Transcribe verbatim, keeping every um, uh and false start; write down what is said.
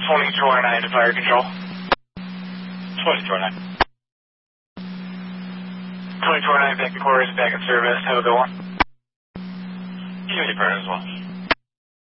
twenty-two oh nine to fire control. twenty-two oh nine. twenty-two oh nine back to quarters, back in service. Have a good one. You and your parents as well.